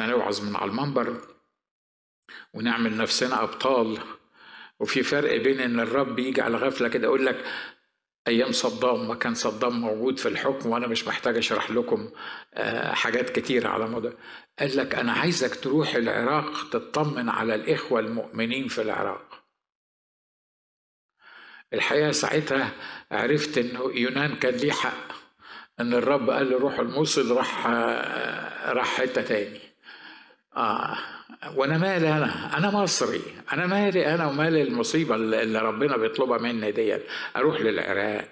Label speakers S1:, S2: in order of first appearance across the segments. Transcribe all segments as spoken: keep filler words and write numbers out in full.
S1: احنا نوعظ من على المنبر ونعمل نفسنا ابطال، وفي فرق بين ان الرب يجي على غفله كده يقول لك ايام صدام، ما كان صدام موجود في الحكم وانا مش محتاج اشرح لكم حاجات كتيره على مدى. قال لك انا عايزك تروح العراق تطمن على الاخوه المؤمنين في العراق. الحقيقه ساعتها عرفت انه يونان كان ليه حق، ان الرب قال له روح الموصل، راح راح حته تاني. اه وانا مالي، انا انا مصري، انا مالي انا ومالي المصيبه اللي ربنا بيطلبها مني دي. اروح للعراق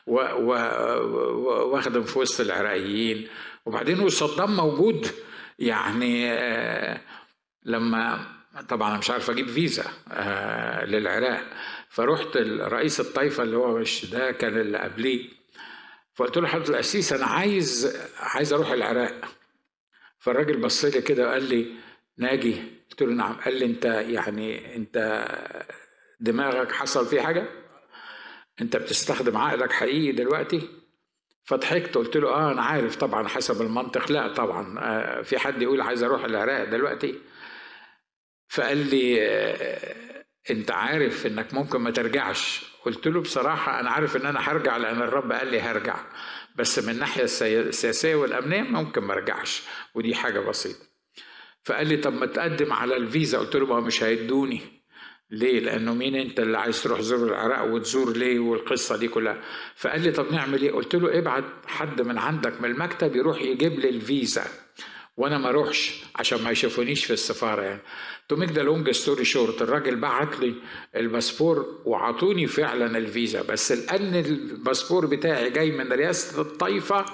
S1: واخدم في وسط العراقيين، وبعدين وصدام موجود يعني. آه لما طبعا انا مش عارف اجيب فيزا آه للعراق، فرحت رئيس الطائفه اللي هو مش ده كان اللي قبليه، فقلت له حضرة القسيس انا عايز عايز اروح العراق. فالراجل بص لي كده وقال لي ناجي؟ قلت له نعم. قال لي انت يعني انت دماغك حصل فيه حاجه؟ انت بتستخدم عقلك حقيقي دلوقتي؟ فضحكت قلت له اه انا عارف طبعا حسب المنطق، لا طبعا آه في حد يقول عايز اروح العراق دلوقتي؟ فقال لي آه انت عارف انك ممكن ما ترجعش. قلت له بصراحه انا عارف ان انا هرجع لان الرب قال لي هرجع، بس من الناحيه السياسيه والامنيه ممكن ما ارجعش، ودي حاجه بسيطه. فقال لي طب ما تقدم على الفيزا. قلت له ما مش هيدوني. ليه؟ لانه مين انت اللي عايز تروح تزور العراق وتزور ليه والقصه دي كلها؟ فقال لي طب نعمل ايه؟ قلت له ابعت حد من عندك من المكتب يروح يجيب لي الفيزا وانا ما اروحش عشان ما يشوفونيش في السفاره يعني. تو ميك ذا لونج ستوري شورت، الراجل بعت لي الباسبور وعطوني فعلا الفيزا، بس لان الباسبور بتاعي جاي من رئاسه الطائفه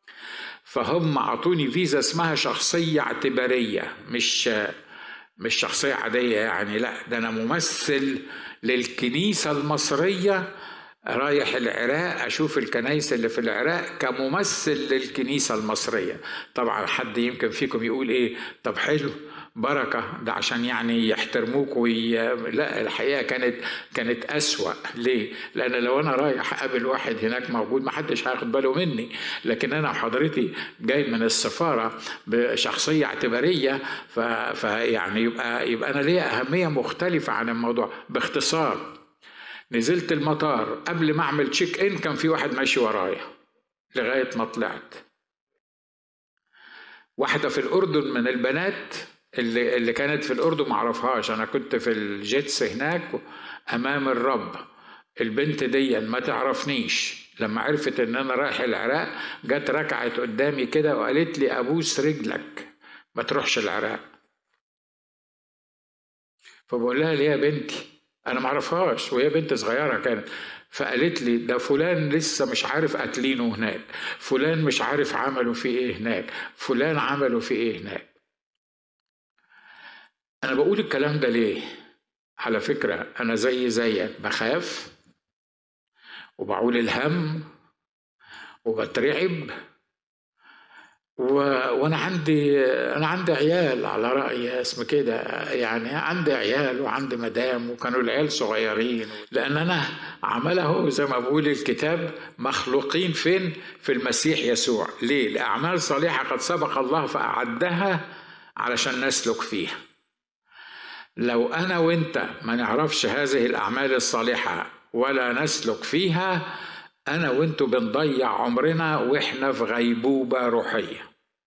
S1: فهم عطوني فيزا اسمها شخصيه اعتباريه، مش مش شخصيه عاديه يعني، لا ده انا ممثل للكنيسه المصريه رايح العراق اشوف الكنايس اللي في العراق كممثل للكنيسه المصريه. طبعا حد يمكن فيكم يقول ايه طب حلو بركه ده عشان يعني يحترموك وي... لا الحقيقه كانت كانت اسوأ. ليه؟ لان لو انا رايح اقابل واحد هناك موجود ما حدش هياخد باله مني، لكن انا حضرتي جاي من السفاره بشخصيه اعتباريه ف... فيعني يبقى يبقى انا ليا اهميه مختلفه عن الموضوع. باختصار نزلت المطار قبل ما اعمل تشيك ان كان في واحد ماشي ورايا لغايه ما طلعت. واحده في الاردن من البنات اللي اللي كانت في الاردن ما اعرفهاش، انا كنت في الجيتس هناك امام الرب. البنت دي ما تعرفنيش، لما عرفت ان انا رايح العراق جت ركعت قدامي كده وقالت لي ابوس رجلك ما تروحش العراق. فبقول لها ليه يا بنتي؟ انا ما اعرفهاش وهي بنت صغيره كانت. فقالت لي ده فلان لسه مش عارف قاتلينه هناك، فلان مش عارف عملوا فيه ايه هناك، فلان عملوا فيه ايه هناك. انا بقول الكلام ده ليه؟ على فكره انا زي زيك بخاف وبعول الهم وبترعب و... وانا عندي انا عندي عيال على راي اسم كده يعني، عندي عيال وعندي مدام وكانوا العيال صغيرين، لان انا عمله زي ما بقول الكتاب مخلوقين فين؟ في المسيح يسوع. ليه؟ لاعمال صالحه قد سبق الله فاعدها علشان نسلك فيها. لو انا وانت ما نعرفش هذه الاعمال الصالحه ولا نسلك فيها، أنا وإنتوا بنضيع عمرنا وإحنا في غيبوبة روحية.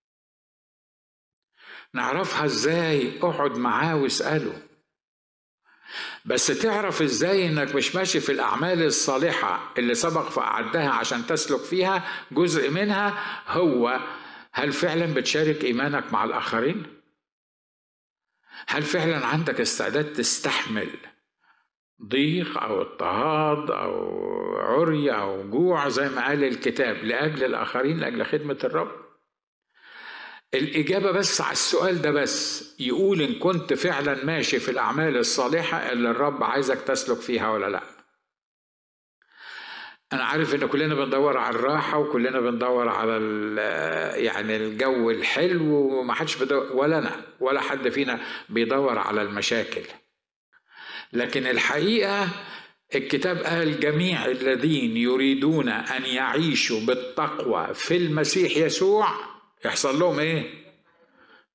S1: نعرفها إزاي؟ اقعد معاه واسأله. بس تعرف إزاي إنك مش ماشي في الأعمال الصالحة اللي سبق فأعدها عشان تسلك فيها؟ جزء منها هو هل فعلا بتشارك إيمانك مع الآخرين؟ هل فعلا عندك استعداد تستحمل ضيق أو اضطهاد أو عري أو جوع زي ما قال الكتاب لأجل الآخرين، لأجل خدمة الرب؟ الإجابة بس على السؤال ده بس يقول إن كنت فعلا ماشي في الأعمال الصالحة اللي الرب عايزك تسلك فيها ولا لا. أنا عارف إن كلنا بندور على الراحة وكلنا بندور على يعني الجو الحلو وما حدش بدور، ولا أنا ولا حد فينا بيدور على المشاكل. لكن الحقيقة الكتاب قال جميع الذين يريدون أن يعيشوا بالتقوى في المسيح يسوع يحصل لهم إيه؟